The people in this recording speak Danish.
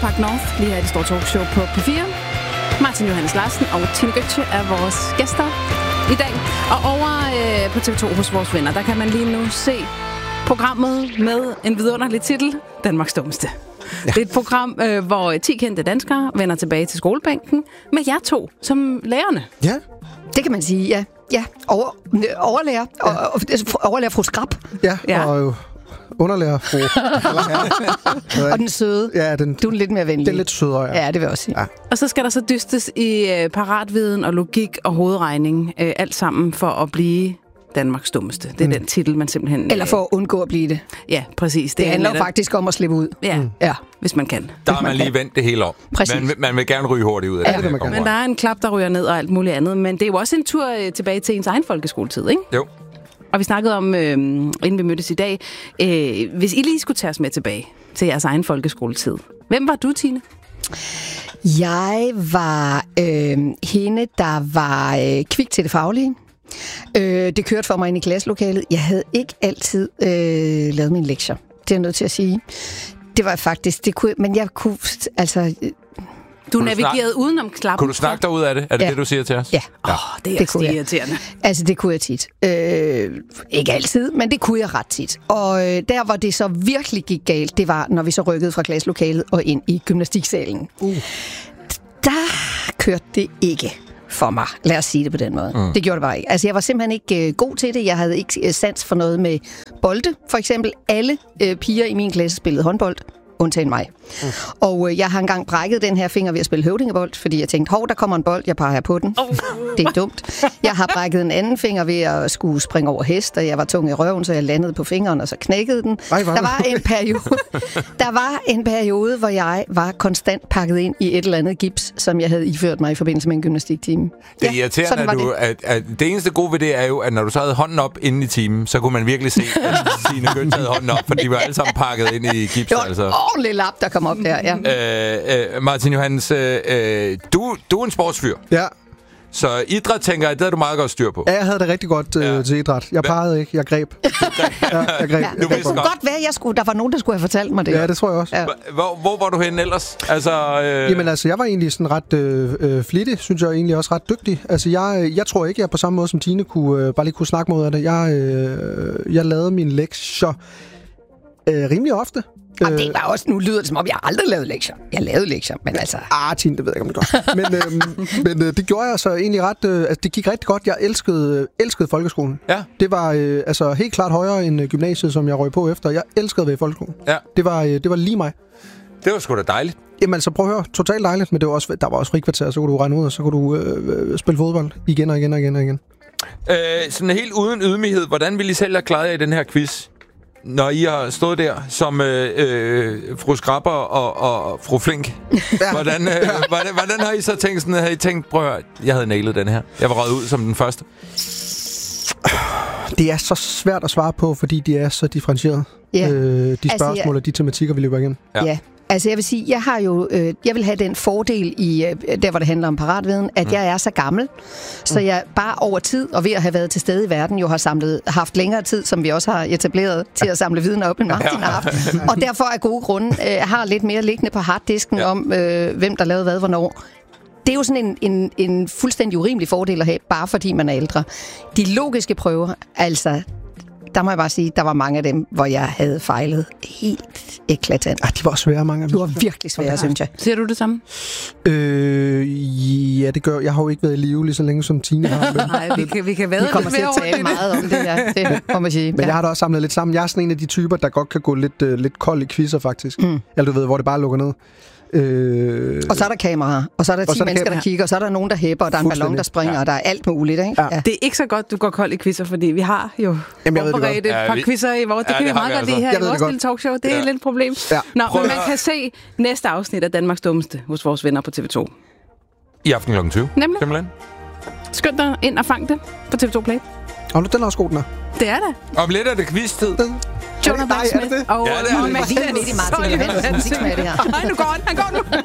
Park North, lige her i det store talkshow på P4. Martin Johannes Larsen og Tine Götze er vores gæster i dag. Og over på TV2 hos vores venner, der kan man lige nu se programmet med en vidunderlig titel, Danmarks Dummeste. Ja. Det er et program, hvor 10 kendte danskere vender tilbage til skolebænken med jer to som lærerne. Ja. Det kan man sige, ja. Ja, overlærer. Overlærer fru Skrab. Ja, og underlærer fru. Og den søde. Ja, du er lidt mere venlig. Det er lidt sødere, ja. Ja, det vil jeg også sige. Ja. Og så skal der så dystes i paratviden og logik og hovedregning. Alt sammen for at blive Danmarks Dummeste. Det er den titel, man simpelthen... Eller for at undgå at blive det. Ja, præcis. Det handler faktisk om at slippe ud. Ja, hvis man kan. Der har man lige vendt det hele om. Man vil gerne ryge hurtigt ud af det. Men der er en klap, der ryger ned og alt muligt andet. Men det er jo også en tur tilbage til ens egen folkeskoletid, ikke? Jo. Og vi snakkede om, inden vi mødtes i dag, hvis I lige skulle tage os med tilbage til jeres egen folkeskoletid. Hvem var du, Tine? Jeg var hende, der var kvik til det faglige. Det kørte for mig ind i klasselokalet. Jeg havde ikke altid lavet mine lektier. Det er jeg nødt til at sige. Det var faktisk, men jeg kunne, altså... Du navigerede udenom klappen. Kunne du snakke dig ud af det? Er det det, du siger til os? Ja. Det er også irriterende. Altså, det kunne jeg tit. Ikke altid, men det kunne jeg ret tit. Og der, hvor det så virkelig gik galt, det var, når vi så rykkede fra klasselokalet og ind i gymnastiksalen. Der kørte det ikke for mig. Lad os sige det på den måde. Det gjorde det bare ikke. Altså, jeg var simpelthen ikke god til det. Jeg havde ikke sans for noget med bolde. For eksempel, alle piger i min klasse spillede håndbold, undtagen mig. Og jeg har engang brækket den her finger ved at spille høvdingebold, fordi jeg tænkte, der kommer en bold, jeg peger på den. Det er dumt. Jeg har brækket en anden finger ved at skulle springe over hest, og jeg var tung i røven, så jeg landede på fingeren, og så knækkede den. Der var en periode, hvor jeg var konstant pakket ind i et eller andet gips, som jeg havde iført mig i forbindelse med en gymnastiktime. Det er irriterende, at det eneste gode ved det er jo, at når du så havde hånden op inde i timen, så kunne man virkelig se, at Tine Götze havde hånden op, for de var alle sammen pakket ind i gips. Det var en ordentlig lap, der kom op der, ja. Martin Johannes, du er en sportsfyr. Ja. Så idræt, tænker jeg, det havde du meget godt styr på. Ja, jeg havde det rigtig godt til idræt. Jeg pegede ikke, jeg greb. Jeg greb. Det kunne godt være, der var nogen, der skulle have fortalt mig det. Ja, det tror jeg også. Ja. Hvor var du henne ellers? Jamen altså, jeg var egentlig sådan ret flittig, synes jeg egentlig også ret dygtig. Altså, jeg tror ikke, jeg på samme måde som Tine bare lige kunne snakke mod af det. Jeg lavede mine lektier rimelig ofte. Og det var også, nu lyder det som om, jeg aldrig lavede lektier. Jeg lavede lektier, men altså... Tine, det ved jeg ikke, om det gør. Men det gjorde jeg så egentlig ret... altså, det gik rigtig godt. Jeg elskede folkeskolen. Ja. Det var helt klart højere end gymnasiet, som jeg røg på efter. Jeg elskede at være i folkeskolen. Ja. Det var lige mig. Det var sgu da dejligt. Jamen altså, prøv at høre. Totalt dejligt, men der var også frikvarter, så kunne du regne ud, og så kunne du spille fodbold igen og igen og igen og igen. Sådan helt uden ydmyghed, hvordan ville I selv have klaret jer i den her quiz? Når I har stået der som fru Skrabber og fru Flink, hvordan har I så tænkt sådan? Har I tænkt, prøv at høre, jeg havde nailet den her. Jeg var røget ud som den første. Det er så svært at svare på, fordi de er så differentieret. De spørgsmål og de tematikker, vi løber igen. Ja. Altså jeg vil sige, jeg vil have den fordel i der, hvor det handler om paratviden, at jeg er så gammel, så jeg bare over tid, og ved at have været til stede i verden, jo har haft længere tid, som vi også har etableret, til at samle viden op, end Martin har haft. Og derfor af gode grunde har lidt mere liggende på harddisken om, hvem der lavede hvad, hvornår. Det er jo sådan en fuldstændig urimelig fordel at have, bare fordi man er ældre. De logiske prøver, altså... Der må jeg bare sige, der var mange af dem, hvor jeg havde fejlet helt eklatant. De var svære, mange af dem. De var virkelig svære, synes jeg. Siger du det samme? Ja, det gør jeg. har jo ikke været i live lige så længe, som Tine har. Nej, vi kan være. Vi kommer til at tale meget om det, ja. Det må man sige. Men jeg har da også samlet lidt sammen. Jeg er sådan en af de typer, der godt kan gå lidt kold i quizzer, faktisk. Eller du ved, hvor det bare lukker ned. Og så er der kameraer, og så er der 10 mennesker, der kigger, og så er der nogen, der hæpper, og der er en ballon, der springer, og der er alt muligt, ikke? Ja. Det er ikke så godt, du går kold i quizzer, fordi vi har jo forberedt et par quizzer i vores... Det kan vi meget godt lide her i vores lille talkshow. Det er lidt et problem. Ja. Nå, men man kan se næste afsnit af Danmarks Dummeste hos vores venner på TV2. I aften kl. 20. Nemlig. Simpelthen. Skynd dig ind og fang det på TV2 Play. Og den er også god, den er. Det er det. Om lidt er det quiz-tid. Jonah Bach-Smith og Martin Johansen. Musik med det her. Nej, nu går han. Han går nu.